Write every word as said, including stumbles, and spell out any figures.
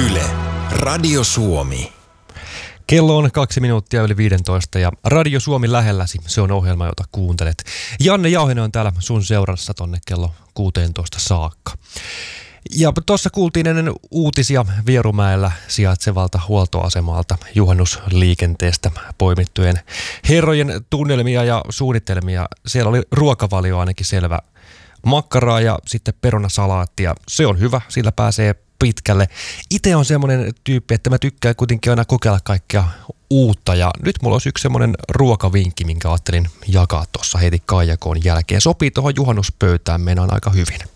Yle, Radio Suomi. Kello on kaksi minuuttia yli viisitoista ja Radio Suomi lähelläsi. Se on ohjelma, jota kuuntelet. Janne Jauhinen on täällä sun seurassa tonne kello kuusitoista saakka. Ja tuossa kuultiin ennen uutisia Vierumäellä sijaitsevalta huoltoasemalta juhannusliikenteestä poimittujen herrojen tunnelmia ja suunnitelmia. Siellä oli ruokavalio ainakin selvä. Makkaraa ja sitten perunasalaattia. Se on hyvä, sillä pääsee pitkälle. Itse on semmoinen tyyppi, että mä tykkään kuitenkin aina kokeilla kaikkea uutta. Ja nyt mulla olisi yksi semmoinen ruokavinkki, minkä ajattelin jakaa tuossa heti Kaijakoon jälkeen. Sopii tuohon juhannuspöytään, meinaan aika hyvin.